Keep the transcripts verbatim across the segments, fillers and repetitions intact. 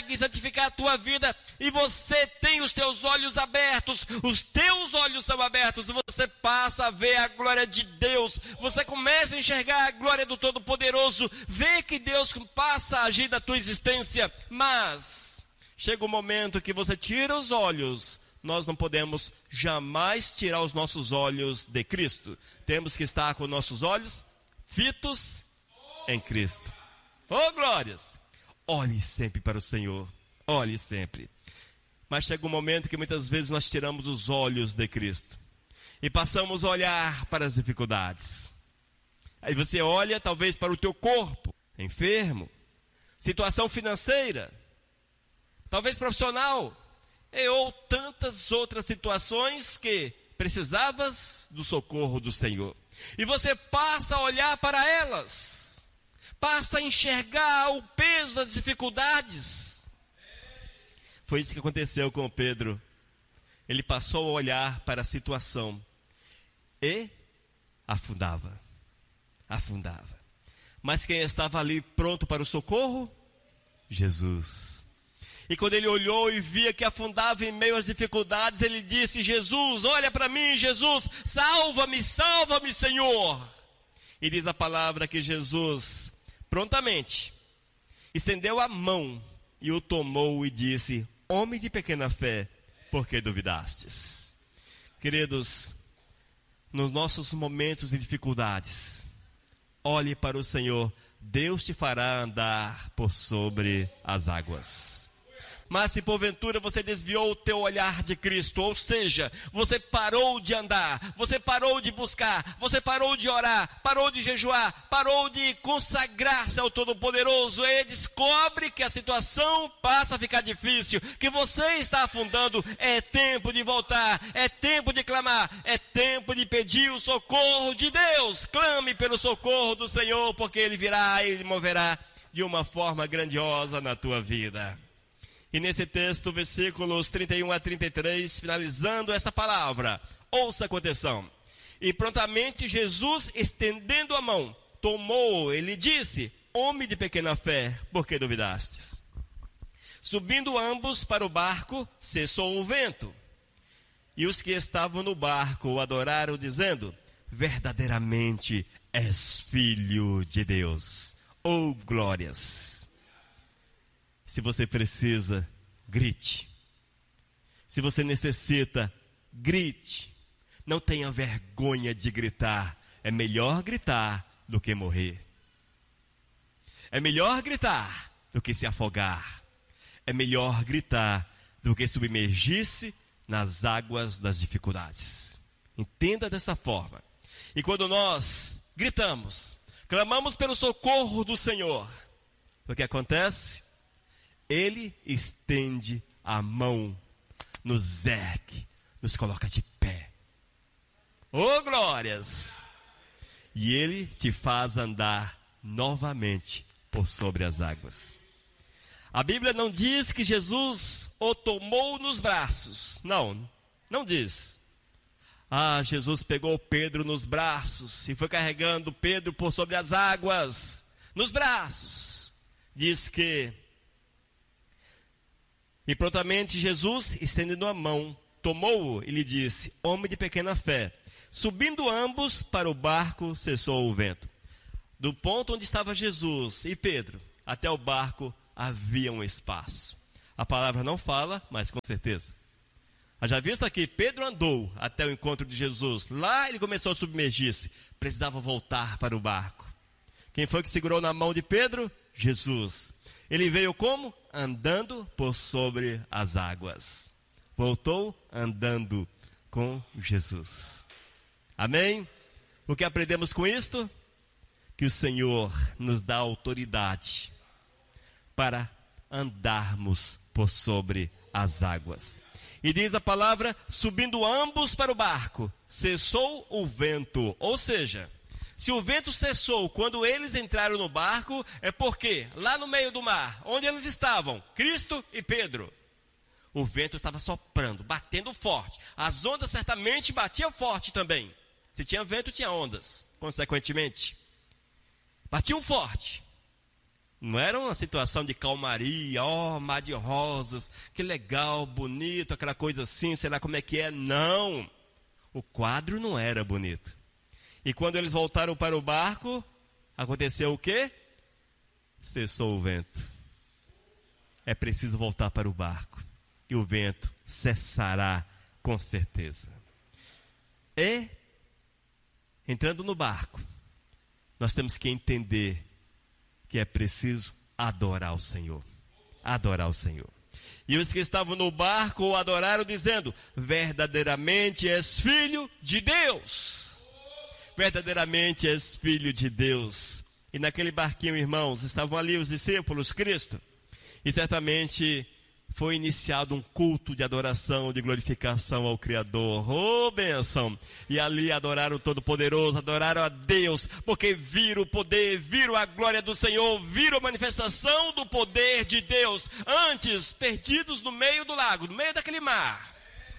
consegue santificar a tua vida e você tem os teus olhos abertos, os teus olhos são abertos, você passa a ver a glória de Deus, você começa a enxergar a glória do Todo-Poderoso, vê que Deus passa a agir na tua existência, mas chega um momento que você tira os olhos. Nós não podemos jamais tirar os nossos olhos de Cristo. Temos que estar com nossos olhos fitos em Cristo. Oh, glórias! Olhe sempre para o Senhor. Olhe sempre. Mas chega um momento que muitas vezes nós tiramos os olhos de Cristo e passamos a olhar para as dificuldades. Aí você olha talvez para o teu corpo, enfermo, situação financeira, talvez profissional, e ou tantas outras situações que precisavas do socorro do Senhor. E você passa a olhar para elas, passa a enxergar o peso das dificuldades. Foi isso que aconteceu com Pedro. Ele passou a olhar para a situação e afundava, afundava. Mas quem estava ali pronto para o socorro? Jesus. E quando ele olhou e via que afundava em meio às dificuldades, ele disse: Jesus, olha para mim, Jesus, salva-me, salva-me, Senhor. E diz a palavra que Jesus, prontamente, estendeu a mão e o tomou e disse: homem de pequena fé, por que duvidastes? Queridos, nos nossos momentos de dificuldades, olhe para o Senhor, Deus te fará andar por sobre as águas. Mas se porventura você desviou o teu olhar de Cristo, ou seja, você parou de andar, você parou de buscar, você parou de orar, parou de jejuar, parou de consagrar-se ao Todo-Poderoso, e descobre que a situação passa a ficar difícil, que você está afundando, é tempo de voltar, é tempo de clamar, é tempo de pedir o socorro de Deus. Clame pelo socorro do Senhor, porque Ele virá e Ele moverá de uma forma grandiosa na tua vida. E nesse texto, versículos trinta e um a trinta e três, finalizando essa palavra, ouça com atenção. E prontamente Jesus, estendendo a mão, tomou, ele disse: homem de pequena fé, por que duvidastes? Subindo ambos para o barco, cessou o vento. E os que estavam no barco o adoraram, dizendo: verdadeiramente és filho de Deus. Oh, glórias! Se você precisa, grite. Se você necessita, grite. Não tenha vergonha de gritar. É melhor gritar do que morrer. É melhor gritar do que se afogar. É melhor gritar do que submergir-se nas águas das dificuldades. Entenda dessa forma. E quando nós gritamos, clamamos pelo socorro do Senhor, o que acontece? Ele estende a mão, nos ergue, nos coloca de pé. Oh, glórias! E Ele te faz andar novamente por sobre as águas. A Bíblia não diz que Jesus o tomou nos braços. Não, não diz. Ah, Jesus pegou Pedro nos braços e foi carregando Pedro por sobre as águas, nos braços. Diz que E prontamente Jesus, estendendo a mão, tomou-o e lhe disse: homem de pequena fé. Subindo ambos para o barco, cessou o vento. Do ponto onde estava Jesus e Pedro até o barco havia um espaço. A palavra não fala, mas com certeza. Já visto aqui, Pedro andou até o encontro de Jesus. Lá ele começou a submergir-se. Precisava voltar para o barco. Quem foi que segurou na mão de Pedro? Jesus. Ele veio como? Andando por sobre as águas. Voltou andando com Jesus. Amém? O que aprendemos com isto? Que o Senhor nos dá autoridade para andarmos por sobre as águas. E diz a palavra: subindo ambos para o barco, cessou o vento. Ou seja, se o vento cessou quando eles entraram no barco, é porque lá no meio do mar, onde eles estavam, Cristo e Pedro, o vento estava soprando, batendo forte. As ondas certamente batiam forte também. Se tinha vento, tinha ondas, consequentemente. Batiam forte. Não era uma situação de calmaria, ó, oh, mar de rosas, que legal, bonito, aquela coisa assim, sei lá como é que é. Não, o quadro não era bonito. E quando eles voltaram para o barco, aconteceu o quê? Cessou o vento. É preciso voltar para o barco. E o vento cessará com certeza. E, entrando no barco, nós temos que entender que é preciso adorar o Senhor. Adorar o Senhor. E os que estavam no barco o adoraram dizendo: verdadeiramente és filho de Deus. Verdadeiramente és filho de Deus. E naquele barquinho, irmãos, estavam ali os discípulos, Cristo. E certamente foi iniciado um culto de adoração, de glorificação ao Criador. Oh, bênção! E ali adoraram o Todo-Poderoso, adoraram a Deus, porque viram o poder, viram a glória do Senhor, viram a manifestação do poder de Deus, antes perdidos no meio do lago, no meio daquele mar.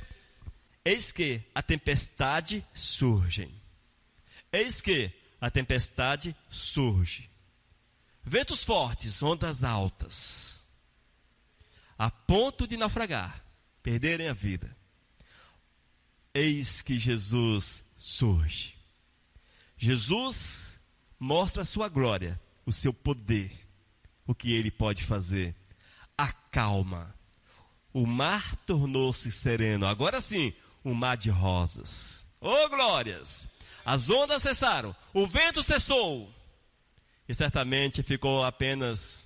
Eis que a tempestade surge. Eis que a tempestade surge. Ventos fortes, ondas altas, a ponto de naufragar, perderem a vida. Eis que Jesus surge. Jesus mostra a sua glória, o seu poder, o que ele pode fazer. Acalma. O mar tornou-se sereno. Agora sim, um mar de rosas. Oh, glórias! As ondas cessaram, o vento cessou. E certamente ficou apenas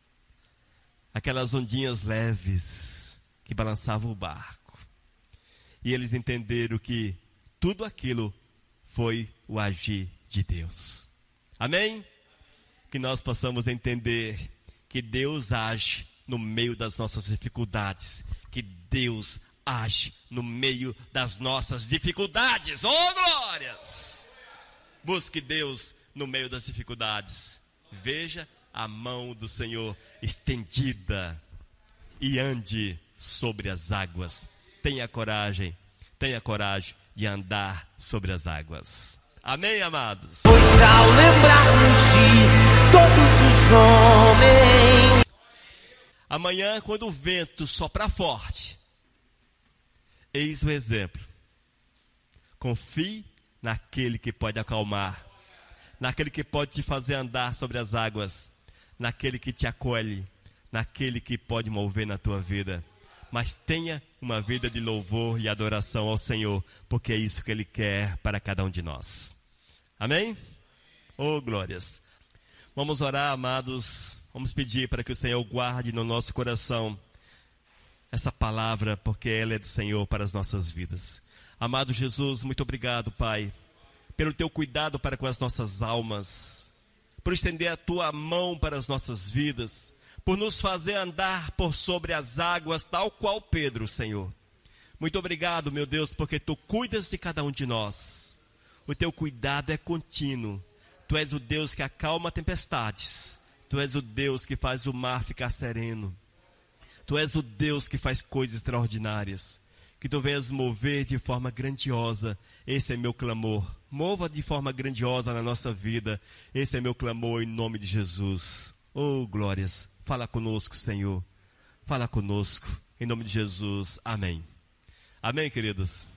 aquelas ondinhas leves que balançavam o barco. E eles entenderam que tudo aquilo foi o agir de Deus. Amém? Que nós possamos entender que Deus age no meio das nossas dificuldades. Que Deus age no meio das nossas dificuldades. Oh, glórias! Busque Deus no meio das dificuldades. Veja a mão do Senhor estendida e ande sobre as águas. Tenha coragem, tenha coragem de andar sobre as águas. Amém, amados? Pois ao lembrar-nos de todos os homens. Amanhã, quando o vento soprar forte, eis o exemplo. Confie naquele que pode acalmar, naquele que pode te fazer andar sobre as águas, naquele que te acolhe, naquele que pode mover na tua vida. Mas tenha uma vida de louvor e adoração ao Senhor, porque é isso que Ele quer para cada um de nós. Amém? Oh, glórias! Vamos orar, amados. Vamos pedir para que o Senhor guarde no nosso coração essa palavra, porque ela é do Senhor para as nossas vidas. Amado Jesus, muito obrigado, Pai, pelo Teu cuidado para com as nossas almas, por estender a Tua mão para as nossas vidas, por nos fazer andar por sobre as águas, tal qual Pedro, Senhor. Muito obrigado, meu Deus, porque Tu cuidas de cada um de nós. O Teu cuidado é contínuo. Tu és o Deus que acalma tempestades. Tu és o Deus que faz o mar ficar sereno. Tu és o Deus que faz coisas extraordinárias. Que Tu venhas mover de forma grandiosa. Esse é meu clamor. Mova de forma grandiosa na nossa vida. Esse é meu clamor em nome de Jesus. Oh, glórias. Fala conosco, Senhor. Fala conosco. Em nome de Jesus. Amém. Amém, queridos.